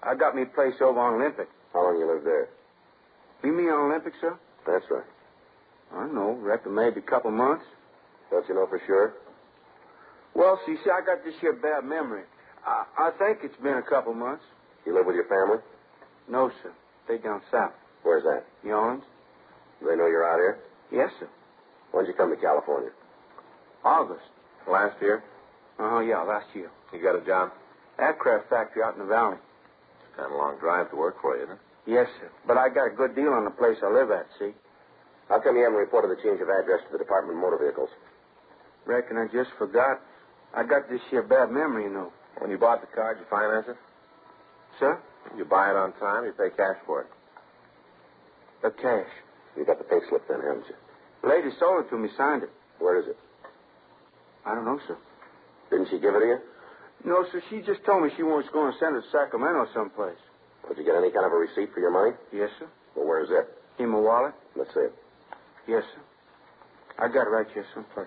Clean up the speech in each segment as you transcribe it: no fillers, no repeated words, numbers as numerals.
I got me place over on Olympic. How long you lived there? You mean on Olympic, sir? That's right. I don't know. Reckon maybe a couple months. Don't you know for sure? Well, see, I got this here bad memory. I think it's been a couple months. You live with your family? No, sir. They down south. Where's that? New Orleans? Do they know you're out here? Yes, sir. When'd you come to California? August. Last year? Oh, yeah, last year. You got a job? Aircraft factory out in the valley. It's kind of a long drive to work for you, isn't it? Yes, sir. But I got a good deal on the place I live at, see? How come you haven't reported the change of address to the Department of Motor Vehicles? Reckon I just forgot. I got this here bad memory, you know. When you bought the car, did you finance it? Sir? You buy it on time, you pay cash for it. The cash. You got the pay slip then, haven't you? The lady sold it to me, signed it. Where is it? I don't know, sir. Didn't she give it to you? No, sir. She just told me she was going to send it to Sacramento someplace. Did you get any kind of a receipt for your money? Yes, sir. Well, where is it? In my wallet? Let's see it. Yes, sir. I got it right here someplace.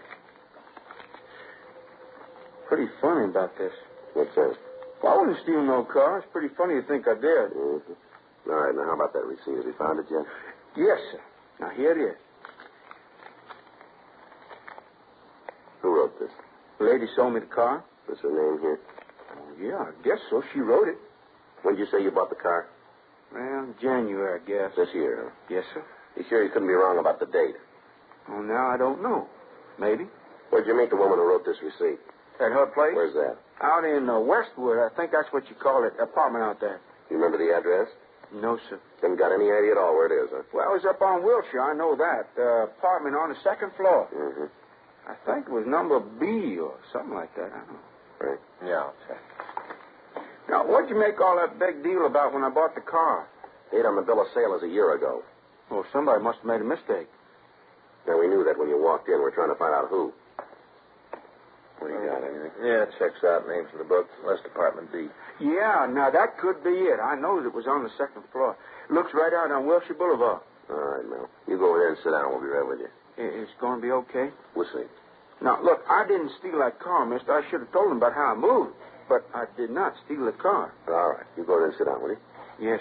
Pretty funny about this. What's that? Well, I wouldn't steal no car. It's pretty funny to think I did. Mm-hmm. All right, now how about that receipt? Have you found it yet? Yes, sir. Now, here it is. Who wrote this? The lady sold me the car. What's her name here? Oh, yeah, I guess so. She wrote it. When did you say you bought the car? Well, January, I guess. This year, huh? Yes, sir. You sure you couldn't be wrong about the date? Oh, now I don't know. Maybe. Where'd you meet the woman who wrote this receipt? At her place? Where's that? Out in Westwood. I think that's what you call it. Apartment out there. You remember the address? No, sir. Haven't got any idea at all where it is, huh? Well, it's up on Wilshire. I know that. Apartment on the second floor. Mm-hmm. I think it was number B or something like that. I don't know. Right. Yeah, I'll check. Now, what'd you make all that big deal about when I bought the car? Date on the bill of sale is a year ago. Well, somebody must have made a mistake. Now, we knew that when you walked in. We're trying to find out who. What do you got, anything? Yeah, it checks out. Names in the book. West Department B. Yeah, now that could be it. I know it was on the second floor. Looks right out on Wilshire Boulevard. All right, Mel. You go over there and sit down. We'll be right with you. It's going to be okay? We'll see. Now, look, I didn't steal that car, mister. I should have told him about how I moved. But I did not steal the car. All right. You go there and sit down, will you? Yes.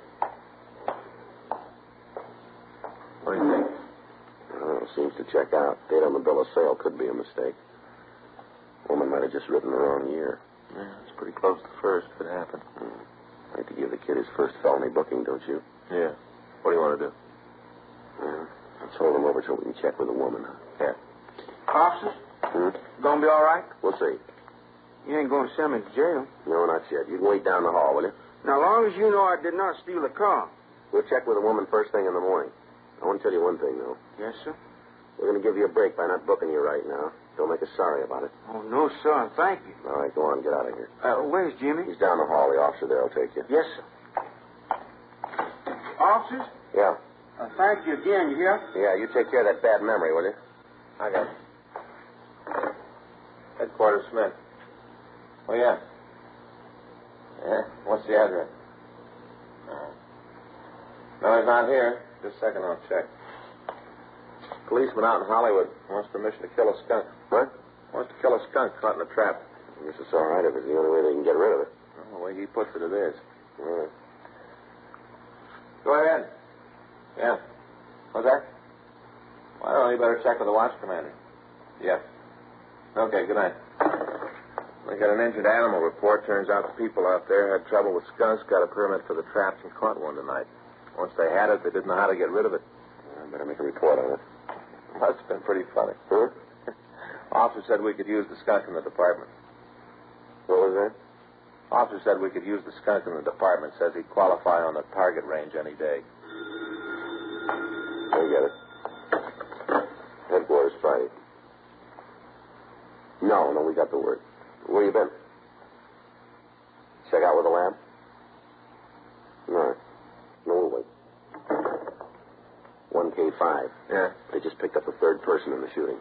What do you think? Well, it seems to check out. Date on the bill of sale could be a mistake. Woman might have just written the wrong year. Yeah, it's pretty close to first if it happened. I'd like to give the kid his first felony booking, don't you? Yeah. What do you want to do? Let's hold him over till we can check with the woman. Yeah. Officers? Gonna be all right? We'll see. You ain't going to send me to jail. No, not yet. You can wait down the hall, will you? Now, as long as you know I did not steal the car. We'll check with the woman first thing in the morning. I want to tell you one thing, though. Yes, sir? We're going to give you a break by not booking you right now. Don't make us sorry about it. Oh, no, sir. Thank you. All right, go on. Get out of here. Where's Jimmy? He's down the hall. The officer there will take you. Yes, sir. Officers? Yeah. Thank you again. You hear? Yeah, you take care of that bad memory, will you? I got it. Headquarters Smith. Oh, yeah. Yeah? What's the address? No, he's not here. Just a second, I'll check. Policeman out in Hollywood wants permission to kill a skunk. What? Wants to kill a skunk caught in a trap. I guess it's all right if it's the only way they can get rid of it. Well, the way he puts it, it is. All right. Go ahead. Yeah. What's that? Well, you better check with the watch commander. Yeah. Okay, good night. We got an injured animal report. Turns out the people out there had trouble with skunks, got a permit for the traps, and caught one tonight. Once they had it, they didn't know how to get rid of it. I better make a report on it. Must have been pretty funny. Huh? Officer said we could use the skunk in the department. What was that? Officer said we could use the skunk in the department. Says he'd qualify on the target range any day. I get it. Headquarters Friday. No, we got the word. Where you been? Check out with the lab? No. No, we'll wait. 1K5. Yeah. They just picked up the third person in the shooting.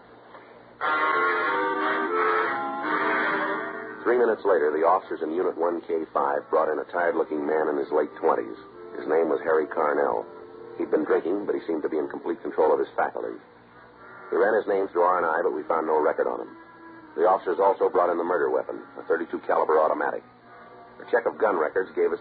3 minutes later, the officers in Unit 1K5 brought in a tired-looking man in his late 20s. His name was Harry Carnell. He'd been drinking, but he seemed to be in complete control of his faculties. We ran his name through R&I, but we found no record on him. The officers also brought in the murder weapon, a .32 caliber automatic. A check of gun records gave us